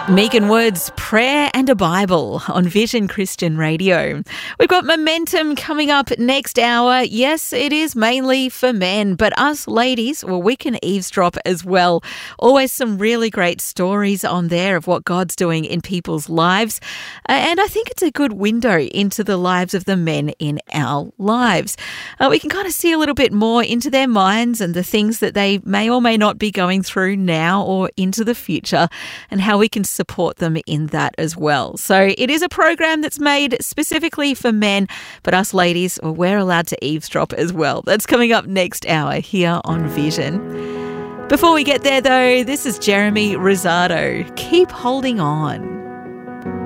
Megan Woods, Prayer and a Bible on Vision Christian Radio. We've got Momentum coming up next hour. Yes, it is mainly for men, but us ladies, well, we can eavesdrop as well. Always some really great stories on there of what God's doing in people's lives. And I think it's a good window into the lives of the men in our lives. We can kind of see a little bit more into their minds and the things that they may or may not be going through now or into the future, and how we can support them in that as well. So it is a program that's made specifically for men, but us ladies, well, we're allowed to eavesdrop as well. That's coming up next hour here on Vision. Before we get there though, this is Jeremy Rosado. Keep holding on.